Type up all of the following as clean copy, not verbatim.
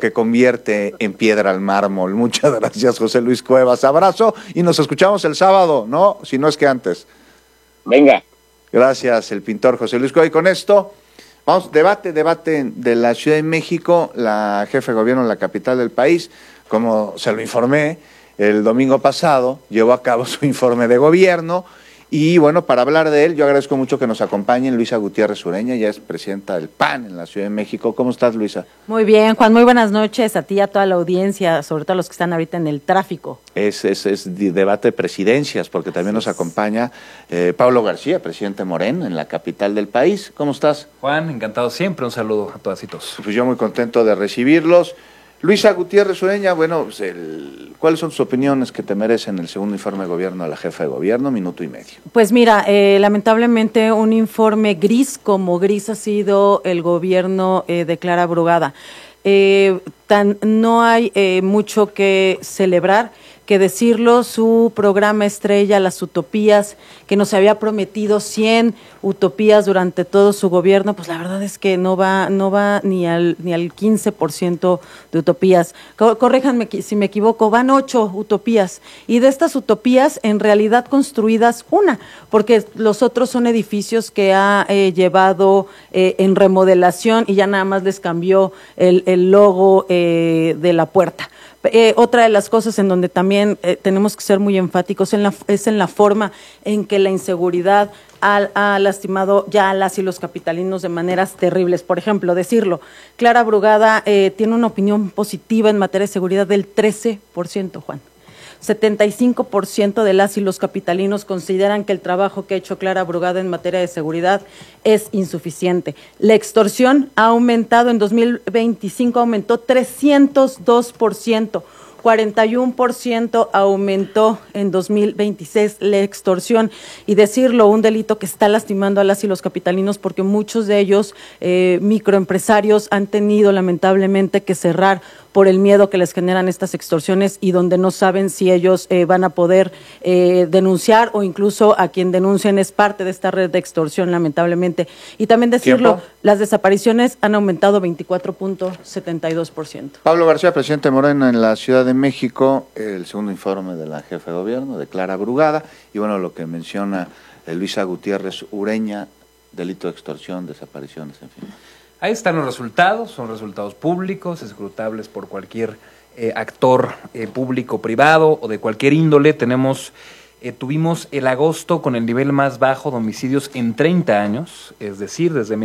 que convierte en piedra al mármol. Muchas gracias, José Luis Cuevas. Abrazo y nos escuchamos el sábado, ¿no? Si no es que antes. Venga. Gracias, el pintor José Luis Cuevas. Y con esto, vamos, debate de la Ciudad de México, la jefa de gobierno de la capital del país, como se lo informé el domingo pasado, llevó a cabo su informe de gobierno. Y bueno, para hablar de él, yo agradezco mucho que nos acompañen Luisa Gutiérrez Ureña, ya es presidenta del PAN en la Ciudad de México. ¿Cómo estás, Luisa? Muy bien, Juan, muy buenas noches a ti y a toda la audiencia, sobre todo a los que están ahorita en el tráfico. Es debate de presidencias, porque también nos acompaña Pablo García, presidente Morena en la capital del país. ¿Cómo estás? Juan, encantado siempre, un saludo a todas y todos. Pues yo muy contento de recibirlos. Luisa Gutiérrez Ureña, bueno, pues ¿cuáles son tus opiniones que te merecen el segundo informe de gobierno de la jefa de gobierno? Minuto y medio. Pues mira, lamentablemente un informe gris, como gris ha sido el gobierno de Clara Brugada. No hay mucho que celebrar, que decirlo. Su programa estrella, Las Utopías, que nos había prometido 100 utopías durante todo su gobierno, pues la verdad es que no va ni al 15% de utopías. Corríjanme si me equivoco, van 8 utopías, y de estas utopías en realidad construidas una, porque los otros son edificios que ha llevado en remodelación y ya nada más les cambió el logo de la puerta. Otra de las cosas en donde también tenemos que ser muy enfáticos es en la forma en que la inseguridad ha lastimado ya a las y los capitalinos de maneras terribles. Por ejemplo, decirlo, Clara Brugada tiene una opinión positiva en materia de seguridad del 13%, Juan. 75% de las y los capitalinos consideran que el trabajo que ha hecho Clara Brugada en materia de seguridad es insuficiente. La extorsión ha aumentado, en 2025 aumentó 302%, 41% aumentó en 2026 la extorsión, y decirlo, un delito que está lastimando a las y los capitalinos, porque muchos de ellos, microempresarios, han tenido lamentablemente que cerrar por el miedo que les generan estas extorsiones, y donde no saben si ellos van a poder denunciar, o incluso a quien denuncien es parte de esta red de extorsión, lamentablemente. Y también decirlo, ¿Tiempo? Las desapariciones han aumentado 24.72%. Pablo García, presidente Morena en la Ciudad de México, el segundo informe de la jefa de gobierno, de Clara Brugada, y bueno, lo que menciona Luisa Gutiérrez Ureña, delito de extorsión, desapariciones, en fin. Ahí están los resultados, son resultados públicos, escrutables por cualquier actor público, privado o de cualquier índole. Tuvimos el agosto con el nivel más bajo de homicidios en 30 años, es decir, desde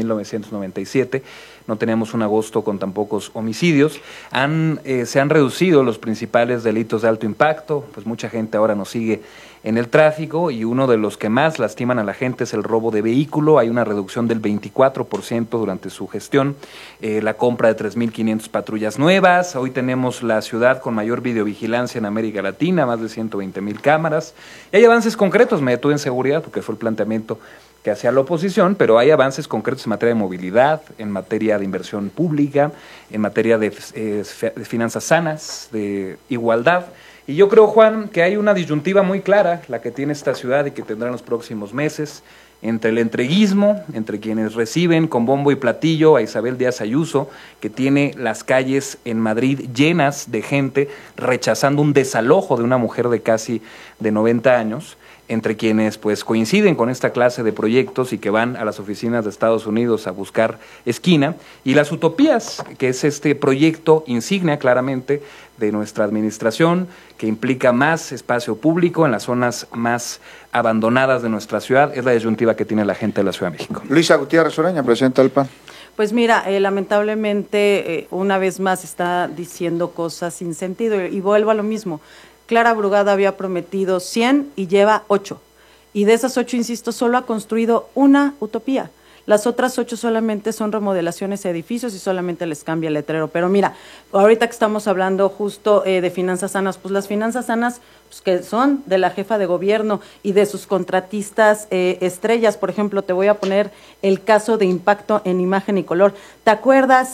1997 no teníamos un agosto con tan pocos homicidios. Se han reducido los principales delitos de alto impacto, pues mucha gente ahora nos sigue en el tráfico, y uno de los que más lastiman a la gente es el robo de vehículo. Hay una reducción del 24% durante su gestión, la compra de 3.500 patrullas nuevas. Hoy tenemos la ciudad con mayor videovigilancia en América Latina, más de 120,000 cámaras. Y hay avances concretos, me detuve en seguridad porque fue el planteamiento que hacía la oposición, pero hay avances concretos en materia de movilidad, en materia de inversión pública, en materia de finanzas sanas, de igualdad. Y yo creo, Juan, que hay una disyuntiva muy clara, la que tiene esta ciudad y que tendrá en los próximos meses, entre el entreguismo, entre quienes reciben con bombo y platillo a Isabel Díaz Ayuso, que tiene las calles en Madrid llenas de gente rechazando un desalojo de una mujer de casi de 90 años, entre quienes pues coinciden con esta clase de proyectos y que van a las oficinas de Estados Unidos a buscar esquina, y las utopías, que es este proyecto insignia claramente de nuestra administración, que implica más espacio público en las zonas más abandonadas de nuestra ciudad. Es la disyuntiva que tiene la gente de la Ciudad de México. Luisa Gutiérrez Ureña, presidenta del PAN. Pues mira, lamentablemente una vez más está diciendo cosas sin sentido, y vuelvo a lo mismo. Clara Brugada había prometido 100 y lleva 8. Y de esas 8, insisto, solo ha construido una utopía. Las otras 8 solamente son remodelaciones de edificios y solamente les cambia el letrero. Pero mira, ahorita que estamos hablando justo de finanzas sanas, pues las finanzas sanas, pues, que son de la jefa de gobierno y de sus contratistas estrellas. Por ejemplo, te voy a poner el caso de impacto en imagen y color. ¿Te acuerdas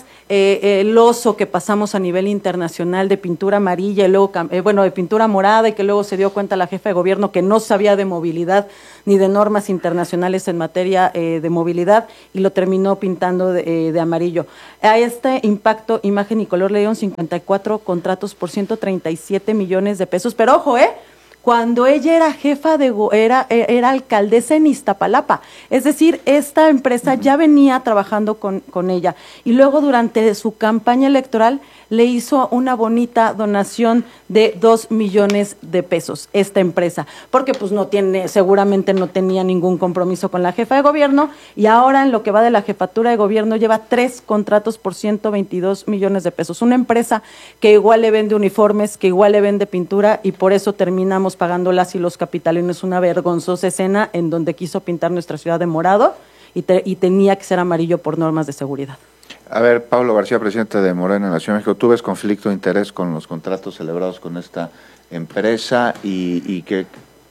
el oso que pasamos a nivel internacional de pintura amarilla y luego, de pintura morada, y que luego se dio cuenta la jefa de gobierno que no sabía de movilidad ni de normas internacionales en materia de movilidad? seguridad y lo terminó pintando de amarillo. A este impacto, imagen y color le dieron 54 contratos por 137 millones de pesos, pero ojo, cuando ella era jefa era alcaldesa en Iztapalapa. Es decir, esta empresa ya venía trabajando con ella. Y luego durante su campaña electoral le hizo una bonita donación de 2 millones de pesos esta empresa, porque pues seguramente no tenía ningún compromiso con la jefa de gobierno, y ahora en lo que va de la jefatura de gobierno lleva 3 contratos por 122 millones de pesos. Una empresa que igual le vende uniformes, que igual le vende pintura, y por eso terminamos pagándolas y los capitalinos una vergonzosa escena en donde quiso pintar nuestra ciudad de morado y tenía que ser amarillo por normas de seguridad. A ver, Pablo García, presidente de Morena en la Ciudad de México, ¿tú ves conflicto de interés con los contratos celebrados con esta empresa y qué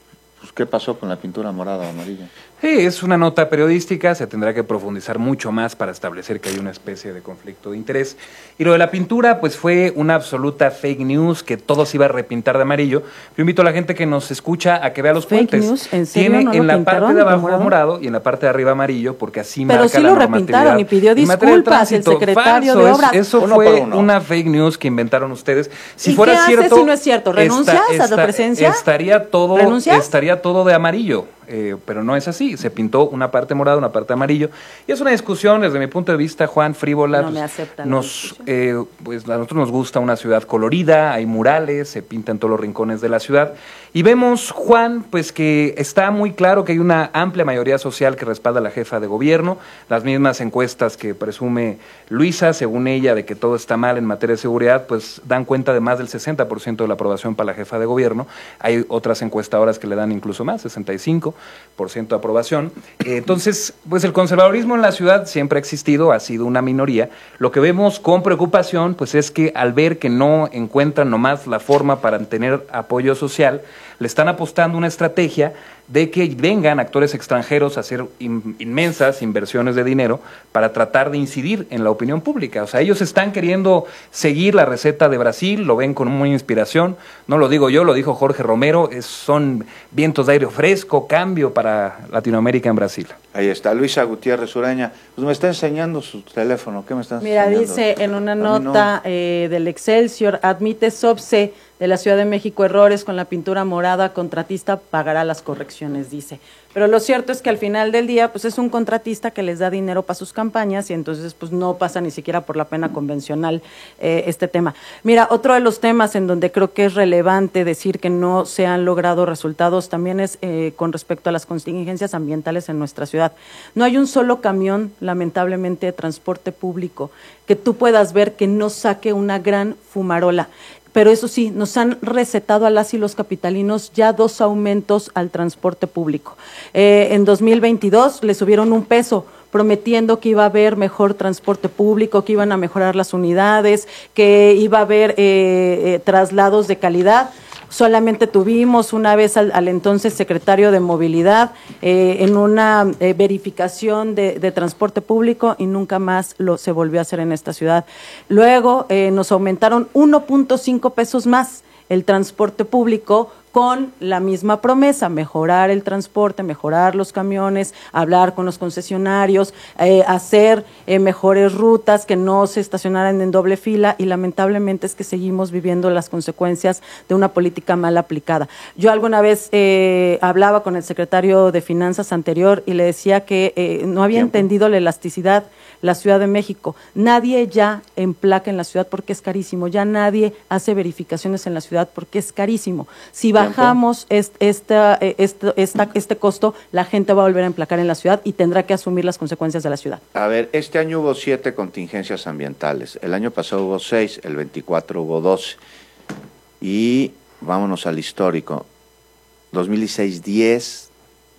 pasó con la pintura morada o amarilla? Sí, es una nota periodística, se tendrá que profundizar mucho más para establecer que hay una especie de conflicto de interés. Y lo de la pintura, pues fue una absoluta fake news, que todo se iba a repintar de amarillo. Yo invito a la gente que nos escucha a que vea los fake puentes. News, ¿en serio? Tiene ¿No en la parte de abajo morado? morado y en la parte de arriba amarillo, porque así pero marca sí la lo normatividad. repintaron y pidió disculpas el secretario Falso, de Obras. Eso fue una fake news que inventaron ustedes. Si ¿Y fuera qué haces cierto, si no es cierto? ¿Renuncias a tu presencia? Estaría todo de amarillo. Pero no es así, se pintó una parte morada, una parte amarillo, y es una discusión desde mi punto de vista, Juan, frívola. No me aceptan la discusión. Pues a nosotros nos gusta una ciudad colorida, hay murales, se pintan todos los rincones de la ciudad, y vemos, Juan, pues que está muy claro que hay una amplia mayoría social que respalda a la jefa de gobierno, las mismas encuestas que presume Luisa, según ella, de que todo está mal en materia de seguridad, pues dan cuenta de más del 60% de la aprobación para la jefa de gobierno. Hay otras encuestadoras que le dan incluso más, 65% de aprobación. Entonces, pues el conservadurismo en la ciudad siempre ha existido, ha sido una minoría. Lo que vemos con preocupación, pues es que al ver que no encuentran nomás la forma para tener apoyo social, le están apostando una estrategia de que vengan actores extranjeros a hacer inmensas inversiones de dinero para tratar de incidir en la opinión pública. O sea, ellos están queriendo seguir la receta de Brasil, lo ven con muy inspiración, no lo digo yo, lo dijo Jorge Romero, son vientos de aire fresco, cambio para Latinoamérica en Brasil. Ahí está, Luisa Gutiérrez Ureña, pues me está enseñando su teléfono, ¿qué me están enseñando? Mira, dice en una nota del Excelsior, admite SOPSE de la Ciudad de México errores con la pintura morada, contratista pagará las correcciones, dice. Pero lo cierto es que al final del día, pues es un contratista que les da dinero para sus campañas y entonces pues no pasa ni siquiera por la pena convencional este tema. Mira, otro de los temas en donde creo que es relevante decir que no se han logrado resultados también es con respecto a las contingencias ambientales en nuestra ciudad. No hay un solo camión, lamentablemente, de transporte público que tú puedas ver que no saque una gran fumarola. Pero eso sí, nos han recetado a las y los capitalinos ya 2 aumentos al transporte público. En 2022 le subieron $1, prometiendo que iba a haber mejor transporte público, que iban a mejorar las unidades, que iba a haber traslados de calidad. Solamente tuvimos una vez al entonces secretario de Movilidad en una verificación de transporte público y nunca más se volvió a hacer en esta ciudad. Luego nos aumentaron 1.5 pesos más el transporte público con la misma promesa, mejorar el transporte, mejorar los camiones, hablar con los concesionarios, hacer mejores rutas, que no se estacionaran en doble fila, y lamentablemente es que seguimos viviendo las consecuencias de una política mal aplicada. Yo alguna vez hablaba con el secretario de Finanzas anterior y le decía que no había entendido la elasticidad la Ciudad de México. Nadie ya emplaca en la ciudad porque es carísimo, ya nadie hace verificaciones en la ciudad porque es carísimo. Si bajamos este costo, la gente va a volver a emplacar en la ciudad y tendrá que asumir las consecuencias de la ciudad. A ver, este año hubo 7 contingencias ambientales, el año pasado hubo 6, el 24 hubo 12, y vámonos al histórico, 2016 10,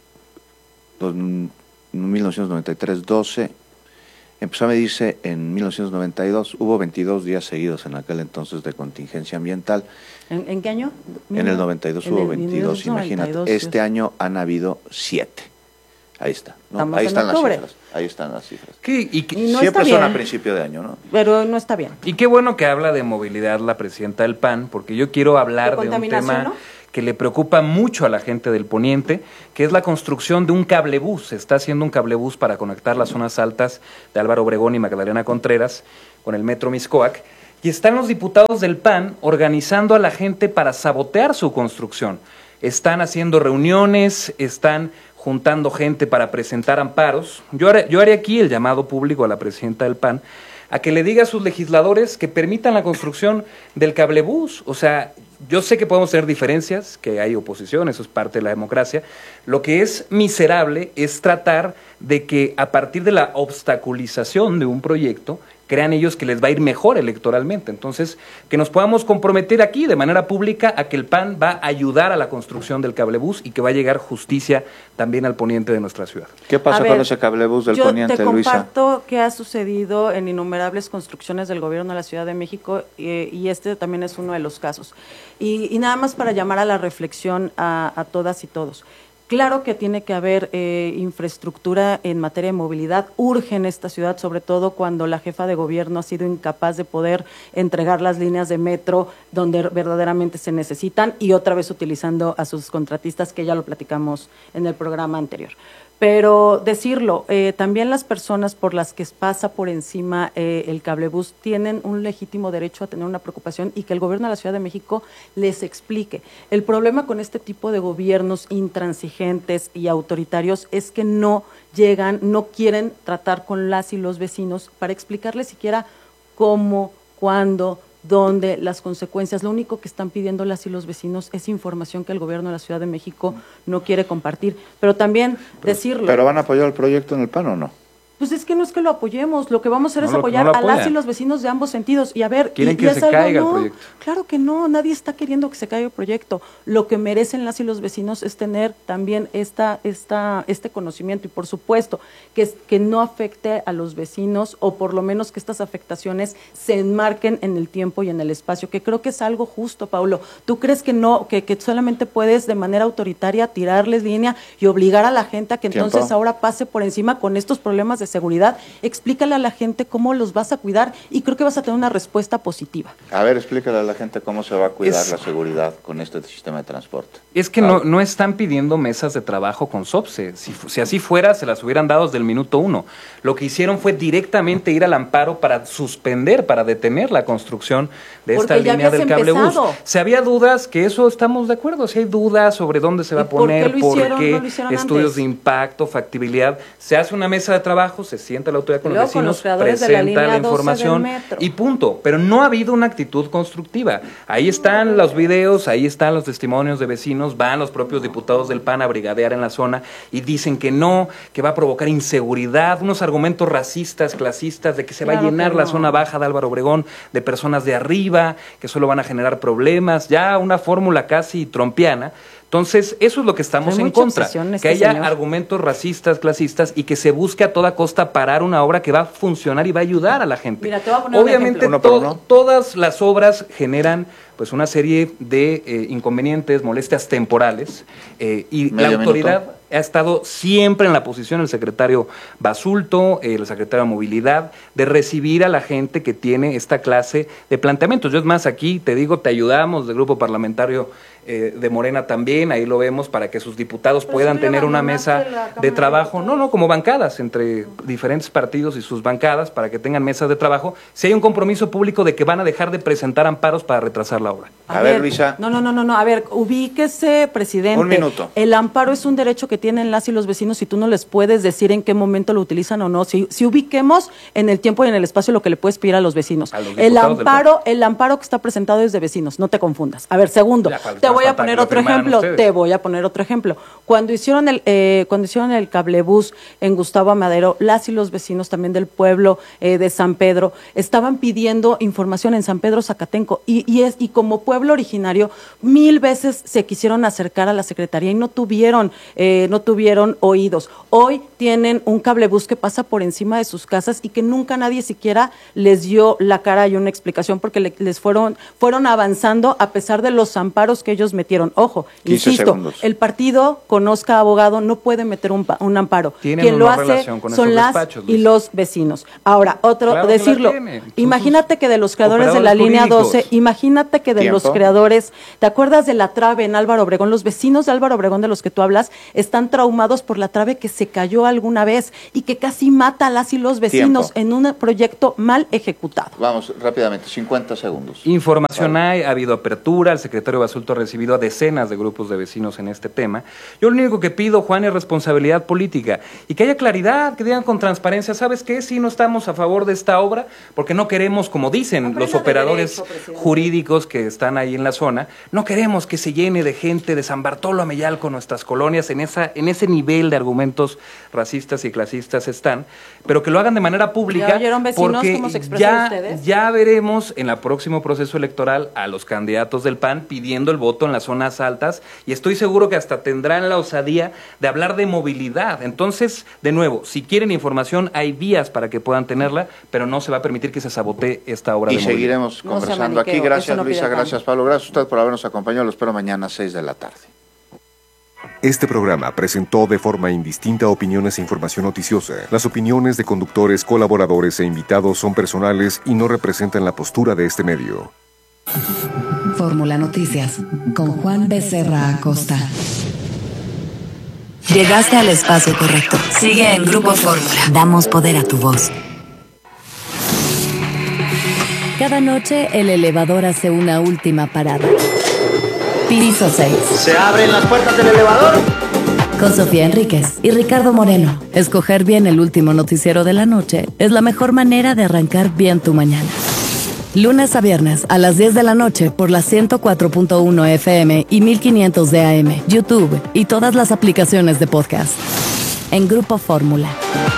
1993 12, empezó a medirse en 1992, hubo 22 días seguidos en aquel entonces de contingencia ambiental. ¿En qué año? En el 92 hubo 22, imagínate. 92, este año han habido 7. Ahí está, ¿no? Ahí están las cifras. Ahí están las cifras. Y no siempre son a principio de año, ¿no? Pero no está bien. Y qué bueno que habla de movilidad la presidenta del PAN, porque yo quiero hablar de un tema, ¿no?, que le preocupa mucho a la gente del Poniente, que es la construcción de un cablebús. Se está haciendo un cablebús para conectar las zonas altas de Álvaro Obregón y Magdalena Contreras con el Metro Mixcoac, y están los diputados del PAN organizando a la gente para sabotear su construcción. Están haciendo reuniones, están juntando gente para presentar amparos. Yo haré aquí el llamado público a la presidenta del PAN a que le diga a sus legisladores que permitan la construcción del cablebús. O sea, yo sé que podemos tener diferencias, que hay oposición, eso es parte de la democracia. Lo que es miserable es tratar de que a partir de la obstaculización de un proyecto, crean ellos que les va a ir mejor electoralmente. Entonces, que nos podamos comprometer aquí de manera pública a que el PAN va a ayudar a la construcción del cablebús y que va a llegar justicia también al poniente de nuestra ciudad. ¿Qué pasa con ese cablebús del poniente, Luisa? Yo te comparto que ha sucedido en innumerables construcciones del gobierno de la Ciudad de México y este también es uno de los casos. Y nada más para llamar a la reflexión a todas y todos. Claro que tiene que haber infraestructura en materia de movilidad, urge en esta ciudad, sobre todo cuando la jefa de gobierno ha sido incapaz de poder entregar las líneas de metro donde verdaderamente se necesitan y otra vez utilizando a sus contratistas, que ya lo platicamos en el programa anterior. Pero decirlo, también las personas por las que pasa por encima el cablebús tienen un legítimo derecho a tener una preocupación y que el gobierno de la Ciudad de México les explique. El problema con este tipo de gobiernos intransigentes y autoritarios es que no llegan, no quieren tratar con las y los vecinos para explicarles siquiera cómo, cuándo, dónde, las consecuencias. Lo único que están pidiendo las y los vecinos es información que el gobierno de la Ciudad de México no quiere compartir. Pero también decirlo. ¿Pero van a apoyar el proyecto en el PAN o no? Pues es que no es que lo apoyemos, lo que vamos a hacer es apoyar a las y los vecinos de ambos sentidos. Y a ver, ¿quieren que se caiga el proyecto? Claro que no, nadie está queriendo que se caiga el proyecto. Lo que merecen las y los vecinos es tener también este conocimiento y por supuesto que no afecte a los vecinos o por lo menos que estas afectaciones se enmarquen en el tiempo y en el espacio, que creo que es algo justo, Paulo. ¿Tú crees que no, que solamente puedes de manera autoritaria tirarles línea y obligar a la gente a que entonces ahora pase por encima con estos problemas de seguridad? Explícale a la gente cómo los vas a cuidar y creo que vas a tener una respuesta positiva. A ver, explícale a la gente cómo se va a cuidar la seguridad con este sistema de transporte. Es que no están pidiendo mesas de trabajo con SOPSE. Si así fuera, se las hubieran dado desde el minuto 1. Lo que hicieron fue directamente ir al amparo para suspender, para detener la construcción de esta línea del cablebús. Si había dudas, que eso estamos de acuerdo. Si hay dudas sobre dónde se va a poner, por qué, estudios de impacto, factibilidad, se hace una mesa de trabajo, se sienta la autoridad con los vecinos, presenta la información y punto. Pero no ha habido una actitud constructiva. Ahí están los videos, ahí están los testimonios de vecinos, van los propios diputados del PAN a brigadear en la zona y dicen que no, que va a provocar inseguridad, unos argumentos racistas, clasistas, de que se va a llenar la zona baja de Álvaro Obregón de personas de arriba, que solo van a generar problemas, ya una fórmula casi trompiana. Entonces, eso es lo que estamos en contra, que haya argumentos racistas, clasistas y que se busque a toda costa parar una obra que va a funcionar y va a ayudar a la gente. Mira, te voy a poner obviamente todas las obras generan pues una serie de inconvenientes, molestias temporales y la autoridad ha estado siempre en la posición, el secretario Basulto, el secretario de Movilidad, de recibir a la gente que tiene esta clase de planteamientos. Yo es más, aquí te digo, te ayudamos del grupo parlamentario de Morena también, ahí lo vemos, para que sus diputados puedan tener una mesa de trabajo, como bancadas entre diferentes partidos y sus bancadas, para que tengan mesas de trabajo, si hay un compromiso público de que van a dejar de presentar amparos para retrasar la obra. A ver, Luisa. No, a ver, ubíquese, presidente. Un minuto. El amparo es un derecho que tienen las y los vecinos y tú no les puedes decir en qué momento lo utilizan o no. Si ubiquemos en el tiempo y en el espacio lo que le puedes pedir a los vecinos. El amparo que está presentado es de vecinos, no te confundas. A ver, segundo, te voy a poner otro ejemplo. Cuando hicieron el cablebús en Gustavo Amadero, las y los vecinos también del pueblo de San Pedro estaban pidiendo información en San Pedro Zacatenco y como pueblo originario 1000 veces se quisieron acercar a la secretaría y no tuvieron oídos. Hoy tienen un cablebús que pasa por encima de sus casas y que nunca nadie siquiera les dio la cara y una explicación porque les fueron avanzando a pesar de los amparos que ellos ellos metieron. Ojo, 15 insisto, segundos. el partido conozca abogado, no puede meter un amparo. Tienen Quien lo una hace relación con son esos las despachos, y Luis. los vecinos. Ahora, otro, Claro que la decirlo, tiene. Son imagínate sus que de los creadores de la operadores línea jurídicos. 12, imagínate que de los Tiempo. creadores, ¿te acuerdas de la trave en Álvaro Obregón? Los vecinos de Álvaro Obregón de los que tú hablas están traumados por la trave que se cayó alguna vez y que casi mata a las y los vecinos Tiempo. en un proyecto mal ejecutado. Vamos, rápidamente, 50 segundos. Información hay, ha habido apertura, el secretario Basulto ha recibido a decenas de grupos de vecinos en este tema. Yo lo único que pido, Juan, es responsabilidad política y que haya claridad, que digan con transparencia, ¿sabes qué? Si no estamos a favor de esta obra, porque no queremos, como dicen Aprenda los de operadores derecho, presidente. jurídicos que están ahí en la zona, no queremos que se llene de gente de San Bartolo a Mellalco nuestras colonias, en ese nivel de argumentos racistas y clasistas están, pero que lo hagan de manera pública. ¿Ya oyeron, vecinos, porque cómo se expresan ustedes? ya veremos en el próximo proceso electoral a los candidatos del PAN pidiendo el voto en las zonas altas y estoy seguro que hasta tendrán la osadía de hablar de movilidad. Entonces, de nuevo, si quieren información, hay vías para que puedan tenerla, pero no se va a permitir que se sabotee esta obra Y de movilidad. seguiremos No sea conversando aquí. maniqueo, Gracias, eso no Luisa. pide pan. Gracias, Pablo. Gracias a usted por habernos acompañado. Lo espero mañana a 6 de la tarde. Este programa presentó de forma indistinta opiniones e información noticiosa. Las opiniones de conductores, colaboradores e invitados son personales y no representan la postura de este medio. Fórmula Noticias con Juan Becerra Acosta. Llegaste al espacio correcto. Sigue en Grupo Fórmula. Damos poder a tu voz. Cada noche el elevador hace una última parada. Piso 6. ¿Se abren las puertas del elevador? Con Sofía Enríquez y Ricardo Moreno. Escoger bien el último noticiero de la noche es la mejor manera de arrancar bien tu mañana. Lunes a viernes a las 10 de la noche por la 104.1 FM y 1500 de AM, YouTube y todas las aplicaciones de podcast. En Grupo Fórmula.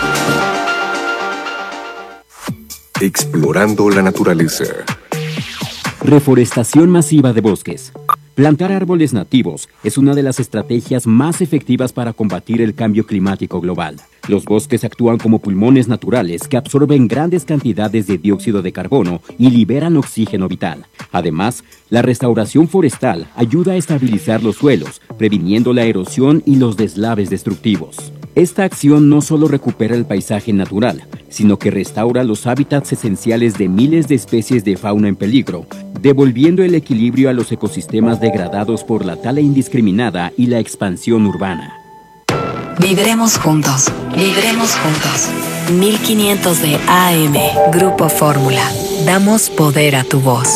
Explorando la naturaleza. Reforestación masiva de bosques. Plantar árboles nativos es una de las estrategias más efectivas para combatir el cambio climático global. Los bosques actúan como pulmones naturales que absorben grandes cantidades de dióxido de carbono y liberan oxígeno vital. Además, la restauración forestal ayuda a estabilizar los suelos, previniendo la erosión y los deslaves destructivos. Esta acción no solo recupera el paisaje natural, sino que restaura los hábitats esenciales de miles de especies de fauna en peligro, devolviendo el equilibrio a los ecosistemas degradados por la tala indiscriminada y la expansión urbana. Vibremos juntos. Vibremos juntos. 1500 de AM. Grupo Fórmula. Damos poder a tu voz.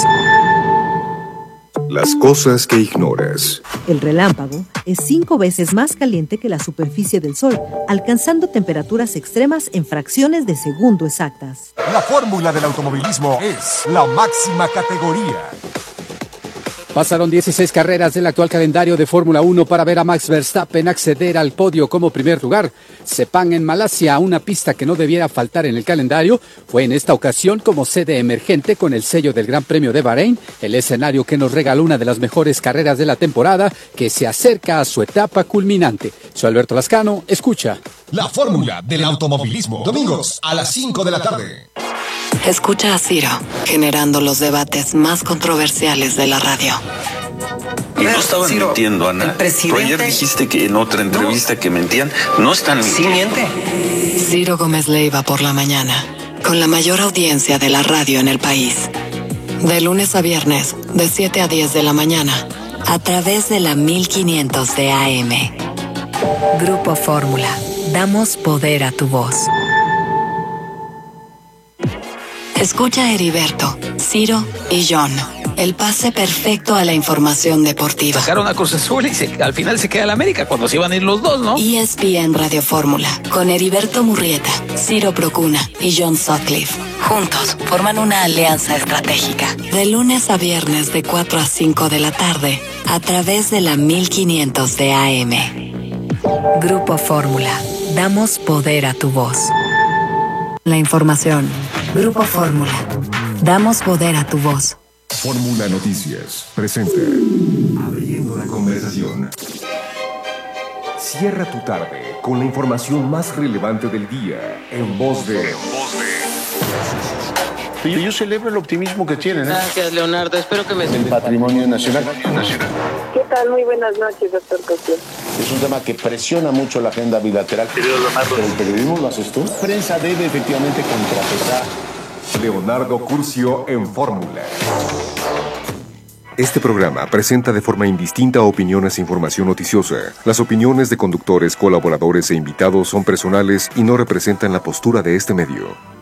Las cosas que ignoras. El relámpago es 5 veces más caliente que la superficie del Sol, alcanzando temperaturas extremas en fracciones de segundo exactas. La fórmula del automovilismo es la máxima categoría. Pasaron 16 carreras del actual calendario de Fórmula 1 para ver a Max Verstappen acceder al podio como primer lugar. Sepang en Malasia, una pista que no debiera faltar en el calendario, fue en esta ocasión como sede emergente con el sello del Gran Premio de Bahrein, el escenario que nos regaló una de las mejores carreras de la temporada, que se acerca a su etapa culminante. Soy Alberto Lascano, escucha. La fórmula del automovilismo. Domingos a las 5 de la tarde. Escucha a Ciro, generando los debates más controversiales de la radio. Y no estaban mintiendo, Ana. Tú ayer dijiste que en otra entrevista que mentían. No están mintiendo. Sí miente. Ciro Gómez Leiva por la mañana, con la mayor audiencia de la radio en el país. De lunes a viernes, de 7 a 10 de la mañana, a través de la 1500 de AM. Grupo Fórmula. Damos poder a tu voz. Escucha a Heriberto, Ciro y John. El pase perfecto a la información deportiva. Sacaron a Cruz Azul y al final se queda el América cuando se iban a ir los dos, ¿no? ESPN Radio Fórmula, con Heriberto Murrieta, Ciro Procuna y John Sutcliffe. Juntos forman una alianza estratégica. De lunes a viernes de 4 a 5 de la tarde, a través de la 1500 de AM. Grupo Fórmula. Damos poder a tu voz. La información. Grupo Fórmula. Damos poder a tu voz. Fórmula Noticias presenta Abriendo la conversación. Cierra tu tarde con la información más relevante del día en voz de Y yo celebro el optimismo que tienen. Gracias, Leonardo. Espero que me... El patrimonio nacional. ¿Qué tal? Muy buenas noches, doctor Cosío. Es un tema que presiona mucho la agenda bilateral. Pero el periodismo lo haces tú. La prensa debe efectivamente contrapesar. Leonardo Curcio en Fórmula. Este programa presenta de forma indistinta opiniones e información noticiosa. Las opiniones de conductores, colaboradores e invitados son personales y no representan la postura de este medio.